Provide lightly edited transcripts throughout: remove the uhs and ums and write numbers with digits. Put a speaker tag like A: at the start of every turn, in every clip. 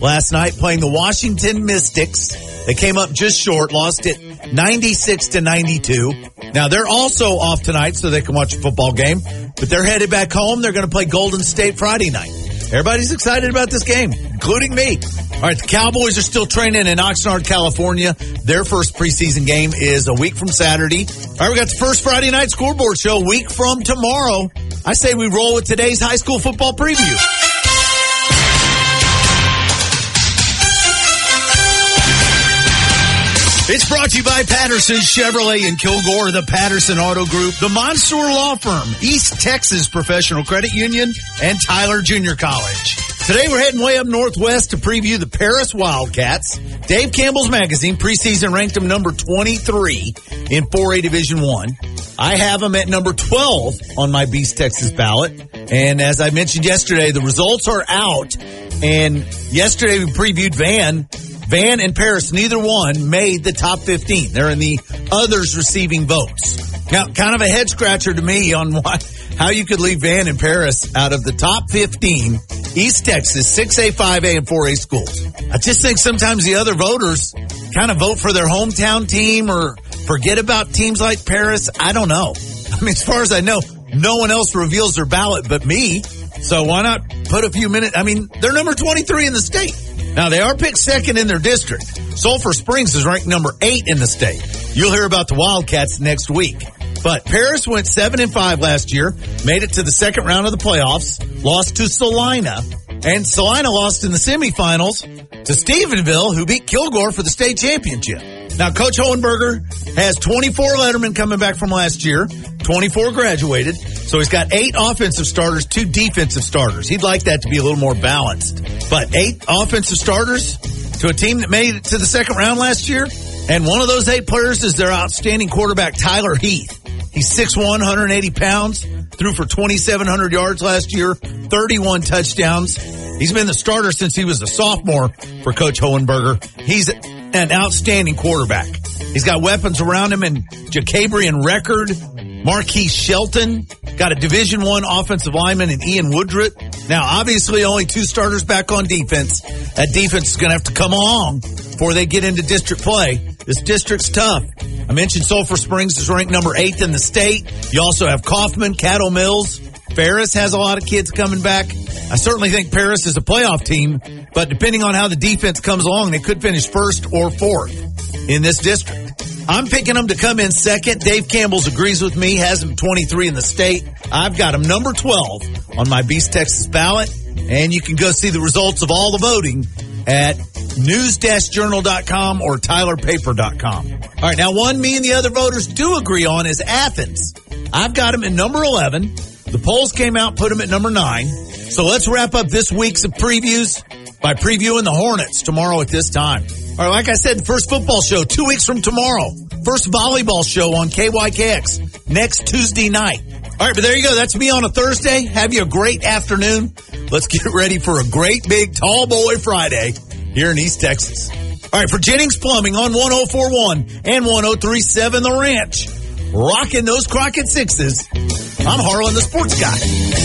A: last night playing the Washington Mystics. They came up just short, lost it 96-92. Now, they're also off tonight so they can watch a football game, but they're headed back home. They're going to play Golden State Friday night. Everybody's excited about this game, including me. All right, the Cowboys are still training in Oxnard, California. Their first preseason game is a week from Saturday. All right, we got the first Friday night scoreboard show a week from tomorrow. I say we roll with today's high school football preview. It's brought to you by Patterson Chevrolet in Kilgore, the Patterson Auto Group, the Monsoor Law Firm, East Texas Professional Credit Union, and Tyler Junior College. Today we're heading way up northwest to preview the Paris Wildcats. Dave Campbell's magazine preseason ranked them number 23 in 4A Division I. I have them at number 12 on my Beast Texas ballot. And as I mentioned yesterday, the results are out. And yesterday we previewed Van and Paris, neither one made the top 15. They're in the others receiving votes. Now, kind of a head scratcher to me on how you could leave Van and Paris out of the top 15 East Texas 6A, 5A, and 4A schools. I just think sometimes the other voters kind of vote for their hometown team or forget about teams like Paris. I don't know. I mean, as far as I know, no one else reveals their ballot but me. So why not put a few minutes? I mean, they're number 23 in the state. Now, they are picked second in their district. Sulphur Springs is ranked number 8 in the state. You'll hear about the Wildcats next week. But Paris went 7-5 last year, made it to the second round of the playoffs, lost to Salina, and Salina lost in the semifinals to Stephenville, who beat Kilgore for the state championship. Now, Coach Hohenberger has 24 lettermen coming back from last year, 24 graduated, so he's got 8 offensive starters, 2 defensive starters. He'd like that to be a little more balanced. But 8 offensive starters to a team that made it to the second round last year, and one of those 8 players is their outstanding quarterback, Tyler Heath. He's 6'1", 180 pounds, threw for 2,700 yards last year, 31 touchdowns. He's been the starter since he was a sophomore for Coach Hohenberger. He's an outstanding quarterback. He's got weapons around him in Jacabrian Record, Marquise Shelton, got a Division I offensive lineman in Ian Woodruff. Now, obviously, only 2 starters back on defense. That defense is going to have to come along before they get into district play. This district's tough. I mentioned Sulphur Springs is ranked number 8th in the state. You also have Kaufman, Cattle Mills. Ferris has a lot of kids coming back. I certainly think Paris is a playoff team, but depending on how the defense comes along, they could finish 1st or 4th in this district. I'm picking them to come in second. Dave Campbell's agrees with me, has them 23 in the state. I've got them number 12 on my Beast Texas ballot, and you can go see the results of all the voting at news-journal.com or tylerpaper.com. All right, now one me and the other voters do agree on is Athens. I've got them at number 11. The polls came out, put them at number 9. So let's wrap up this week's of previews by previewing the Hornets tomorrow at this time. All right, like I said, the first football show 2 weeks from tomorrow. First volleyball show on KYKX next Tuesday night. All right, but there you go. That's me on a Thursday. Have you a great afternoon. Let's get ready for a great big tall boy Friday here in East Texas. All right, for Jennings Plumbing on 104.1 and 103.7 The Ranch, rocking those Crockett Sixes, I'm Harlan, the sports guy.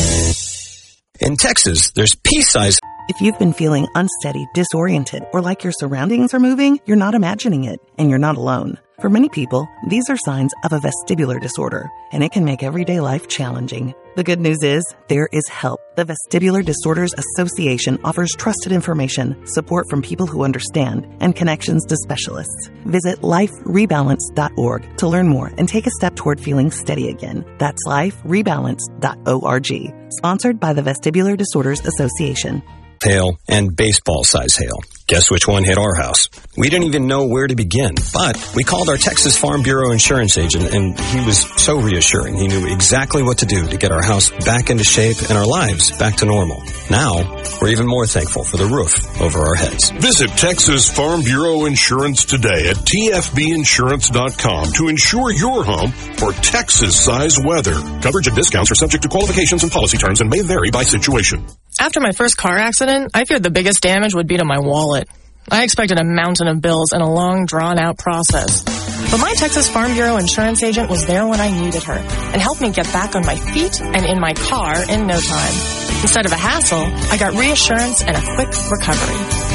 B: In Texas, there's pea-sized.
C: If you've been feeling unsteady, disoriented, or like your surroundings are moving, you're not imagining it, and you're not alone. For many people, these are signs of a vestibular disorder, and it can make everyday life challenging. The good news is, there is help. The Vestibular Disorders Association offers trusted information, support from people who understand, and connections to specialists. Visit liferebalance.org to learn more and take a step toward feeling steady again. That's liferebalance.org. Sponsored by the Vestibular Disorders Association.
B: Hail and baseball-size hail. Guess which one hit our house? We didn't even know where to begin, but we called our Texas Farm Bureau insurance agent, and he was so reassuring. He knew exactly what to do to get our house back into shape and our lives back to normal. Now, we're even more thankful for the roof over our heads.
D: Visit Texas Farm Bureau Insurance today at tfbinsurance.com to insure your home for Texas-size weather. Coverage and discounts are subject to qualifications and policy terms and may vary by situation.
E: After my first car accident, I feared the biggest damage would be to my wallet. I expected a mountain of bills and a long, drawn-out process. But my Texas Farm Bureau insurance agent was there when I needed her and helped me get back on my feet and in my car in no time. Instead of a hassle, I got reassurance and a quick recovery.